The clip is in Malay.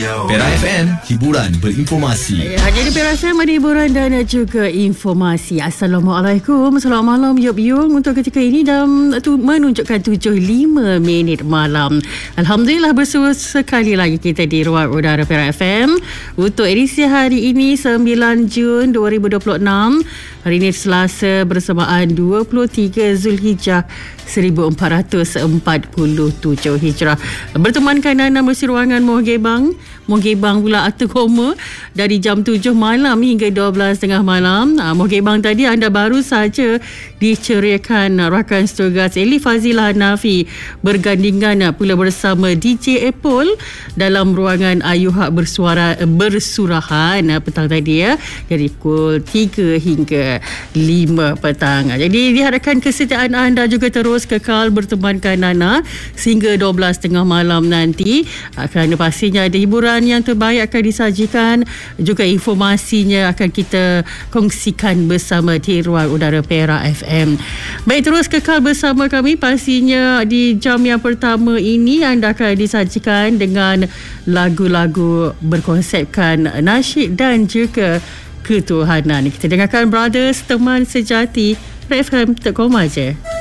Perak FM, hiburan berinformasi. Jadi Perak FM ada hiburan dan juga informasi. Assalamualaikum, selamat malam Yop Yung untuk ketika ini dan menunjukkan 7.05 minit malam. Alhamdulillah bersua sekali lagi kita di ruang udara Perak FM untuk edisi hari ini 9 Jun 2026. Hari ini Selasa bersamaan 23 Zulhijjah 1447 Hijrah. Bertemankan Nana bersih ruangan Mohgebang pula Atuk Koma dari jam 7 malam hingga 12.30 malam. Mohgebang tadi anda baru saja diceriakan rakan setugas Eli Fazilah Hanafi bergandingan pula bersama DJ Apple dalam ruangan Ayu Hak bersurahan petang tadi ya, dari pukul 3 hingga 5 petang. Jadi diharapkan kesetiaan anda juga terus kekal bertemankan Nana sehingga 12.30 malam nanti, kerana pastinya ada hiburan yang terbaik akan disajikan, juga informasinya akan kita kongsikan bersama di ruang udara Perak FM. Baik, terus kekal bersama kami. Pastinya di jam yang pertama ini anda akan disajikan dengan lagu-lagu berkonsepkan nasyid dan juga ketuhanan. Kita dengarkan Brothers, Teman Sejati, FM.com aja.